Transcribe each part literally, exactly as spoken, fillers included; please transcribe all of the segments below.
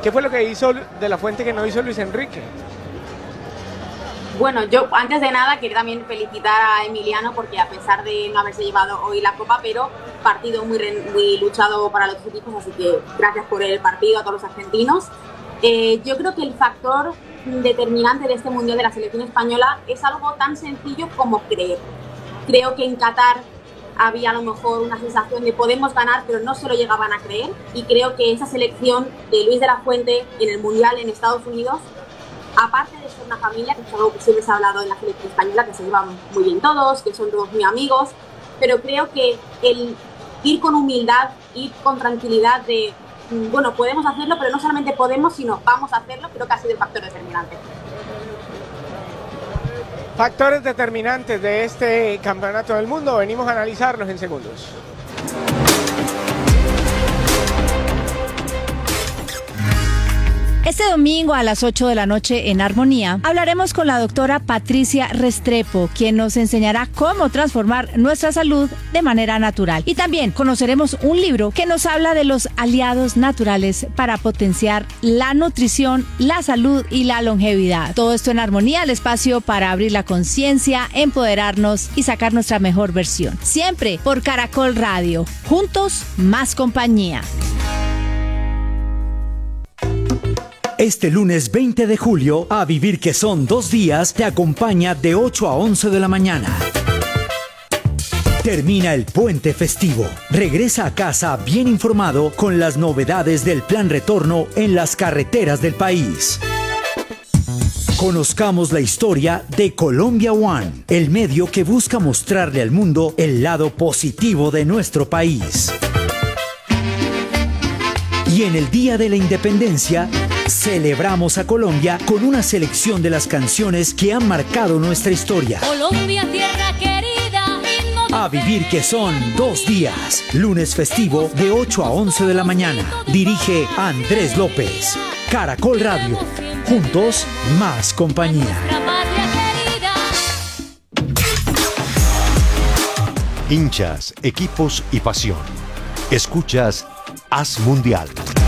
¿Qué fue lo que hizo De la Fuente que no hizo Luis Enrique? Bueno, yo antes de nada quería también felicitar a Emiliano porque a pesar de no haberse llevado hoy la copa, pero partido muy, muy luchado para los dos equipos, así que gracias por el partido a todos los argentinos. Eh, yo creo que el factor determinante de este Mundial de la selección española es algo tan sencillo como creer. Creo que en Qatar había a lo mejor una sensación de podemos ganar, pero no se lo llegaban a creer, y creo que esa selección de Luis de la Fuente en el Mundial en Estados Unidos, aparte de ser una familia, que es algo que siempre se ha hablado en la selección española, que se llevan muy bien todos, que son todos muy amigos, pero creo que el ir con humildad, ir con tranquilidad de, bueno, podemos hacerlo, pero no solamente podemos, sino vamos a hacerlo, creo que ha sido el factor determinante. Factores determinantes de este campeonato del mundo, venimos a analizarlos en segundos. Este domingo a las ocho de la noche en Armonía hablaremos con la doctora Patricia Restrepo, quien nos enseñará cómo transformar nuestra salud de manera natural. Y también conoceremos un libro que nos habla de los aliados naturales para potenciar la nutrición, la salud y la longevidad. Todo esto en Armonía, el espacio para abrir la conciencia, empoderarnos y sacar nuestra mejor versión. Siempre por Caracol Radio. Juntos, más compañía. Este lunes veinte de julio, A Vivir que son dos días, te acompaña de ocho a once de la mañana. Termina el puente festivo. Regresa a casa bien informado con las novedades del plan retorno en las carreteras del país. Conozcamos la historia de Colombia One, el medio que busca mostrarle al mundo el lado positivo de nuestro país. Y en el Día de la Independencia, celebramos a Colombia con una selección de las canciones que han marcado nuestra historia. Colombia, tierra querida. A Vivir que son dos días. Lunes festivo de ocho a once de la mañana. Dirige Andrés López. Caracol Radio. Juntos, más compañía. Hinchas, equipos y pasión. Escuchas Haz Mundial.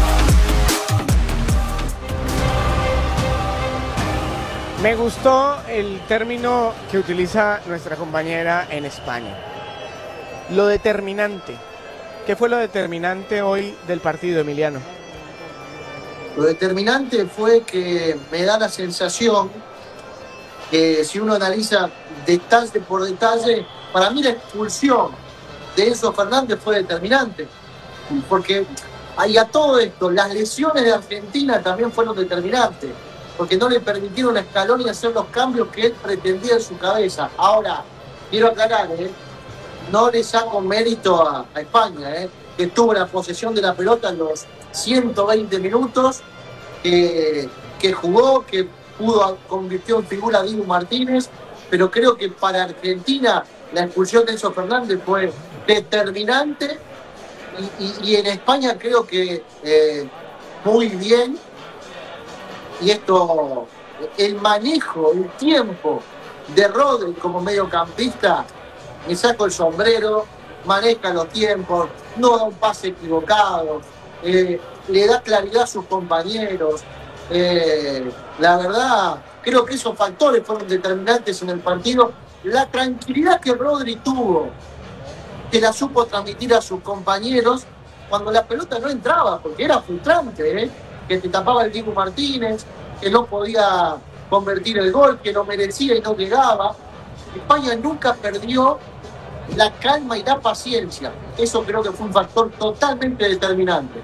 Me gustó el término que utiliza nuestra compañera en España. Lo determinante. ¿Qué fue lo determinante hoy del partido, Emiliano? Lo determinante fue que me da la sensación que si uno analiza detalle por detalle, para mí la expulsión de Enzo Fernández fue determinante. Porque y a todo esto, las lesiones de Argentina también fueron determinantes, porque no le permitieron a Scaloni hacer los cambios que él pretendía en su cabeza. Ahora, quiero aclarar, ¿eh? no le saco mérito a, a España, ¿eh? que tuvo la posesión de la pelota en los ciento veinte minutos, que, que jugó, que pudo, convirtió en figura a Dibu Martínez, pero creo que para Argentina la expulsión de Enzo Fernández fue determinante. Y, y, y en España creo que eh, muy bien, y esto, el manejo, el tiempo de Rodri como mediocampista, me saco el sombrero, maneja los tiempos, no da un pase equivocado, eh, le da claridad a sus compañeros. Eh, la verdad, creo que esos factores fueron determinantes en el partido. La tranquilidad que Rodri tuvo, que la supo transmitir a sus compañeros cuando la pelota no entraba, porque era frustrante, ¿eh? que te tapaba el Dibu Martínez, que no podía convertir el gol, que lo merecía y no llegaba. España nunca perdió la calma y la paciencia. Eso creo que fue un factor totalmente determinante.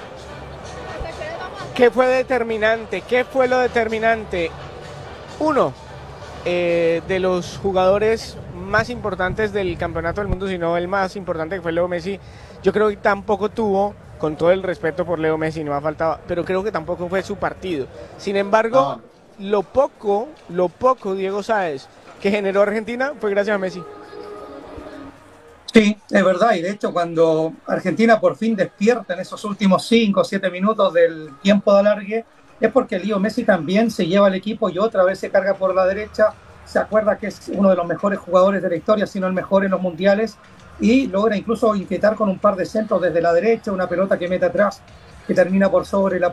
¿Qué fue determinante? ¿Qué fue lo determinante? Uno eh, de los jugadores más importantes del campeonato del mundo, sino el más importante, que fue Leo Messi. Yo creo que tampoco tuvo, con todo el respeto por Leo Messi, no me ha faltado, pero creo que tampoco fue su partido. Sin embargo, no. lo poco, lo poco, Diego Sáez, que generó Argentina fue gracias a Messi. Sí, es verdad, y de hecho cuando Argentina por fin despierta en esos últimos cinco o siete minutos del tiempo de alargue, es porque Leo Messi también se lleva al equipo y otra vez se carga por la derecha. Se acuerda que es uno de los mejores jugadores de la historia, si no el mejor en los mundiales, y logra incluso inquietar con un par de centros desde la derecha, una pelota que mete atrás, que termina por sobre la